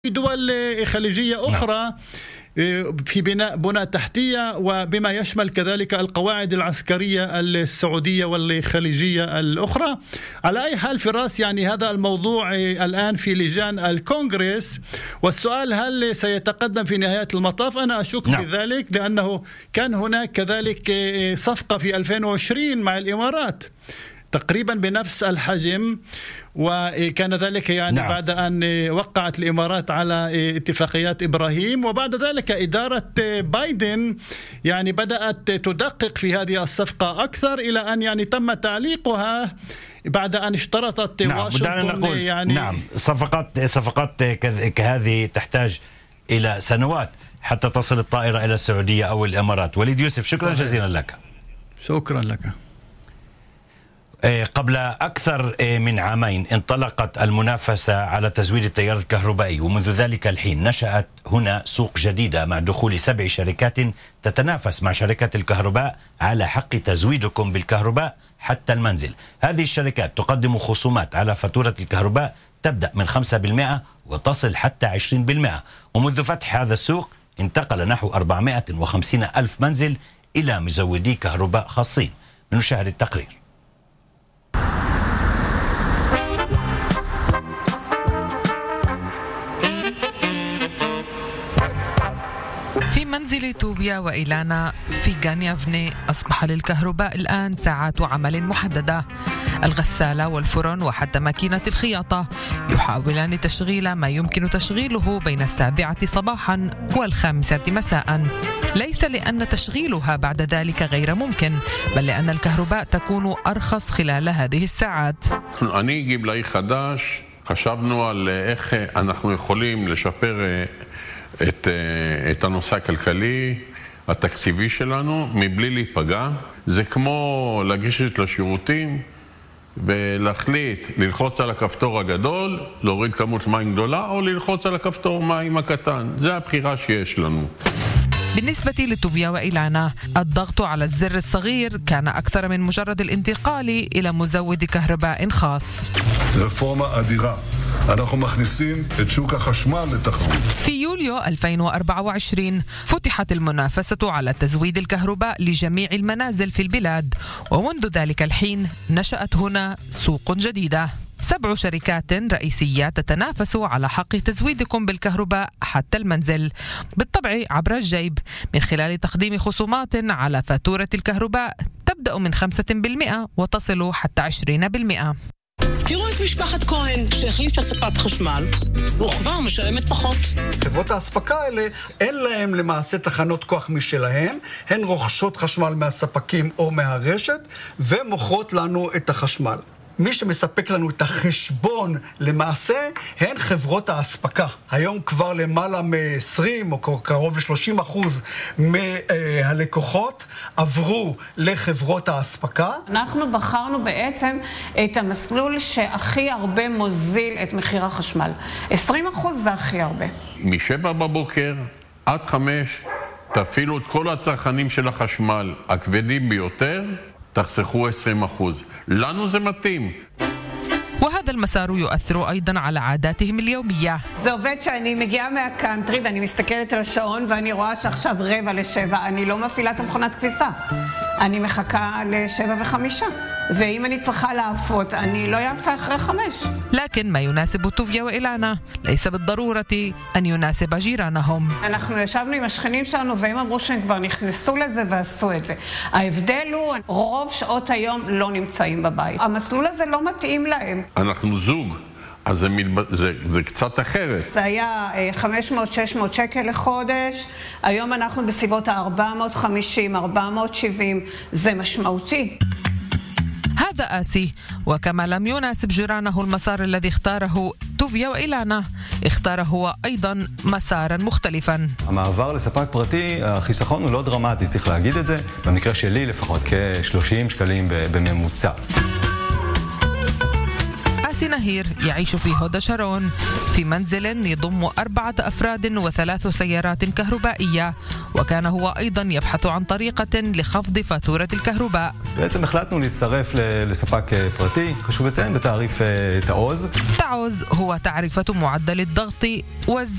دول خليجية أخرى في بناء تحتية، وبما يشمل كذلك القواعد العسكرية السعودية والخليجية الأخرى. على أي حال فراس، يعني هذا الموضوع الآن في لجان الكونغرس، والسؤال هل سيتقدم في نهاية المطاف؟ أنا أشك في ذلك، لأنه كان هناك كذلك صفقة في 2020 مع الإمارات تقريبا بنفس الحجم، وكان ذلك يعني بعد أن وقعت الإمارات على اتفاقيات إبراهيم، وبعد ذلك إدارة بايدن يعني بدأت تدقق في هذه الصفقة أكثر، إلى أن يعني تم تعليقها بعد أن اشترطت واشنطن يعني صفقات كهذه تحتاج إلى سنوات حتى تصل الطائرة إلى السعودية أو الإمارات. وليد يوسف، شكرا جزيلا لك. شكرا لك. قبل أكثر من عامين انطلقت المنافسة على تزويد التيار الكهربائي، ومنذ ذلك الحين نشأت هنا سوق جديدة مع دخول 7 شركات تتنافس مع شركات الكهرباء على حق تزويدكم بالكهرباء حتى المنزل. هذه الشركات تقدم خصومات على فاتورة الكهرباء تبدأ من 5% وتصل حتى 20%، ومنذ فتح هذا السوق انتقل نحو 450 ألف منزل إلى مزودي كهرباء خاصين. نشاهد التقرير. في منزل توبيا وإيلانا في غانيافني أصبح للكهرباء الآن ساعات عمل محددة. الغسالة والفرن وحتى ماكينة الخياطة يحاولان تشغيل ما يمكن تشغيله بين 7 صباحا و5 مساء، ليس لأن تشغيلها بعد ذلك غير ممكن، بل لأن الكهرباء تكون أرخص خلال هذه الساعات. אני גמלאי חדש, חשבנו על איך אנחנו יכולים לשפר את הנושא הכלכלי, התקציבי שלנו, מבלי להיפגע. זה כמו לגשת לשירותים ולהחליט ללחוץ על הכפתור הגדול, להוריד כמות מים גדולה, או ללחוץ על הכפתור מים הקטן. זה הבחירה שיש לנו. بالنسبة لتوبيا وإيلانا، الضغط على الزر الصغير كان أكثر من مجرد الانتقال إلى مزود كهرباء خاص. رفورما أديرة. אנחנו מכניסים את שוק החשמל לתחרות. في يوليو 2024 فتحت المنافسة على تزويد الكهرباء لجميع المنازل في البلاد، ومنذ ذلك الحين نشأت هنا سوق جديدة. 7 شركات رئيسية تتنافس على حق تزويدكم بالكهرباء حتى المنزل، بالطبع عبر الجيب، من خلال تقديم خصومات على فاتورة الكهرباء تبدأ من 5% وتصل حتى 20%. תראו את משפחת כהן שהחליפה ספק חשמל וכבר משלמת פחות. חברות ההספקה האלה אין להם למעשה תחנות כוח משלהם, הן רוכשות חשמל מהספקים או מהרשת ומוכרות לנו את החשמל. מי שמספק לנו את החשבון למעשה הן חברות ההספקה. היום כבר למעלה מ-20 או קרוב ל-30% מהלקוחות עברו לחברות ההספקה. אנחנו בחרנו בעצם את המסלול שהכי הרבה מוזיל את מחיר החשמל. 20% זה הכי הרבה. מ-7 בבוקר עד 5 תפעילו את כל הצרכנים של החשמל הכבדים ביותר, תחסכו 20%. לנו זה מתאים. وهذا المسار يؤثر أيضا على عاداتهم اليومية. זה עובד שאני מגיעה מהקאנטרי ואני מסתכלת על השעון ואני רואה שעכשיו 6:45, אני לא מפעילה את המכונת כביסה. אני מחכה ל7:05. ואם אני צריכה לעפות, אני לא יעפה אחרי 5. لكن ما يناسب توبيا وإيلانا ليس بالضرورة أن يناسب جيرانهم. אנחנו ישבנו עם השכנים שלנו והם אמרו שהם כבר נכנסו לזה ועשו את זה. ההבדל הוא, רוב שעות היום לא נמצאים בבית. המסלול הזה לא מתאים להם. אנחנו זוג, אז זה קצת אחרת. זה היה 500-600 שקל לחודש, היום אנחנו בסביבות 450, 470, זה משמעותי. هذا آسي، وكما لم يناسب جيرانه المسار الذي اختاره توبيا وإيلانا، اختار هو أيضا مسارا مختلفا. המעבר לספק פרטי, החיסכון הוא לא דרמטי, צריך להגיד את זה. במקרה שלי לפחות כ-30 שקלים בממוצע. ياسي نهير يعيش في هودا شارون في منزل يضم 4 أفراد و3 سيارات كهربائية، وكان هو أيضا يبحث عن طريقة لخفض فاتورة الكهرباء. בעצם החלטנו להצטרף לספק פרטי, חשוב לציין בתעריף תעוז. تعوز هو تعرفة معدل الضغط